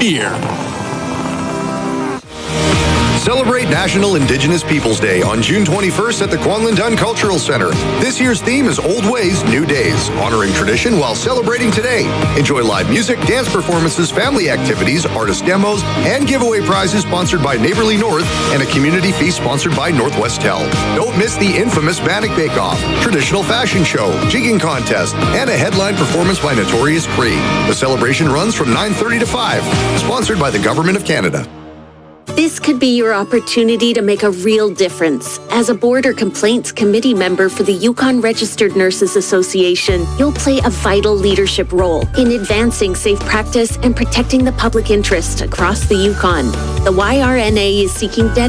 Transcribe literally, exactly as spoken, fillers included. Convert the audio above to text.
beer. Celebrate National Indigenous Peoples Day on June twenty-first at the Kwanlintun Cultural Center. This year's theme is Old Ways, New Days, honoring tradition while celebrating today. Enjoy live music, dance performances, family activities, artist demos, and giveaway prizes sponsored by Neighborly North and a community feast sponsored by Northwest Tel. Don't miss the infamous Bannock Bake Off, traditional fashion show, jigging contest, and a headline performance by Notorious Cree. The celebration runs from nine thirty to five. Sponsored by the Government of Canada. This could be your opportunity to make a real difference. As a Board or Complaints Committee member for the Yukon Registered Nurses Association, you'll play a vital leadership role in advancing safe practice and protecting the public interest across the Yukon. The Y R N A is seeking dedicated